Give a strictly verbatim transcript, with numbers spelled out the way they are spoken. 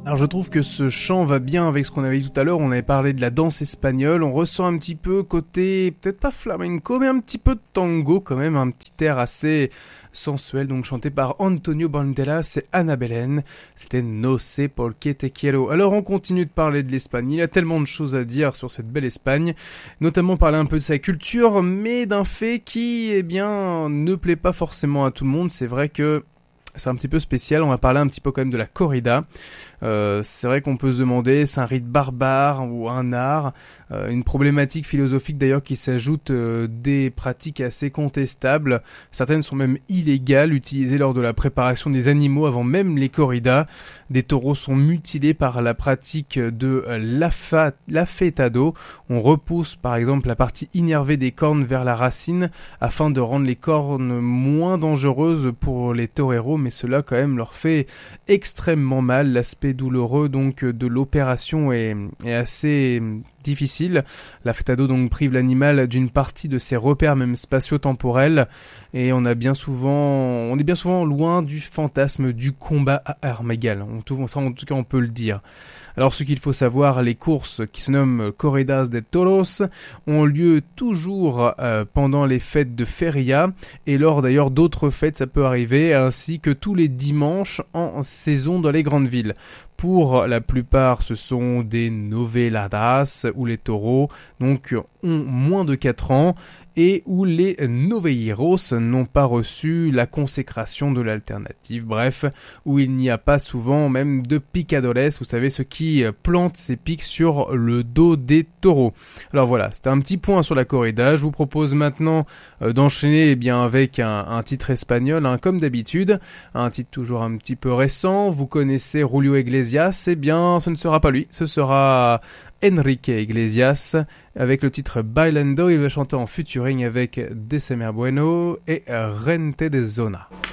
Alors je trouve que ce chant va bien avec ce qu'on avait dit tout à l'heure, on avait parlé de la danse espagnole, on ressent un petit peu côté, peut-être pas flamenco, mais un petit peu de tango quand même, un petit air assez sensuel, donc chanté par Antonio Banderas et Ana Belén, c'était No sé por qué te quiero. Alors on continue de parler de l'Espagne, il y a tellement de choses à dire sur cette belle Espagne, notamment parler un peu de sa culture, mais d'un fait qui, eh bien, ne plaît pas forcément à tout le monde, c'est vrai que c'est un petit peu spécial, on va parler un petit peu quand même de la corrida. Euh, c'est vrai qu'on peut se demander, c'est un rite barbare ou un art, euh, une problématique philosophique d'ailleurs qui s'ajoute euh, des pratiques assez contestables. Certaines sont même illégales, utilisées lors de la préparation des animaux avant même les corridas. Des taureaux sont mutilés par la pratique de l'afa- l'afetado. On repousse par exemple la partie innervée des cornes vers la racine afin de rendre les cornes moins dangereuses pour les toreros, mais cela quand même leur fait extrêmement mal. L'aspect douloureux donc de l'opération est, est assez difficile. L'afetado donc prive l'animal d'une partie de ses repères même spatio-temporels et on a bien souvent, on est bien souvent loin du fantasme du combat à armes égales. On, tout, ça, en tout cas on peut le dire. Alors ce qu'il faut savoir, les courses qui se nomment Corridas de Toros ont lieu toujours euh, pendant les fêtes de Feria et lors d'ailleurs d'autres fêtes ça peut arriver, ainsi que tous les dimanches en saison dans les grandes villes. Pour la plupart, ce sont des noveladas où les taureaux donc, ont moins de quatre ans et où les noveiros n'ont pas reçu la consécration de l'alternative. Bref, où il n'y a pas souvent même de picadores, vous savez, ceux qui plantent ces pics sur le dos des taureaux. Alors voilà, c'était un petit point sur la corrida. Je vous propose maintenant euh, d'enchaîner eh bien, avec un, un titre espagnol, hein, comme d'habitude. Un titre toujours un petit peu récent. Vous connaissez Julio Iglesias, eh bien ce ne sera pas lui, ce sera Enrique Iglesias avec le titre Bailando. Il va chanter en featuring avec December Bueno et Rente de Zona.